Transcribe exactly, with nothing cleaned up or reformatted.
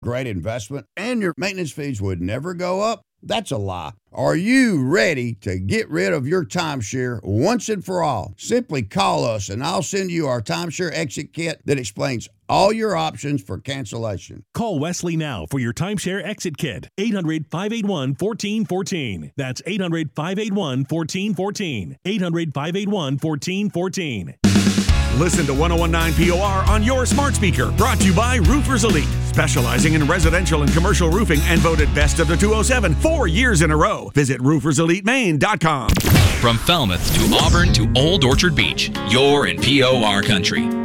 great investment, and your maintenance fees would never go up? That's a lie. Are you ready to get rid of your timeshare once and for all? Simply call us and I'll send you our timeshare exit kit that explains all your options for cancellation. Call Wesley now for your timeshare exit kit. eight hundred, five eight one, one four one four. That's eight hundred, five eight one, one four one four. eight hundred, five eight one, one four one four. Listen to ten nineteen P O R on your smart speaker. Brought to you by Roofers Elite, specializing in residential and commercial roofing and voted best of the two oh seven four years in a row. Visit roofers elite maine dot com. From Falmouth to Auburn to Old Orchard Beach, you're in P O R country.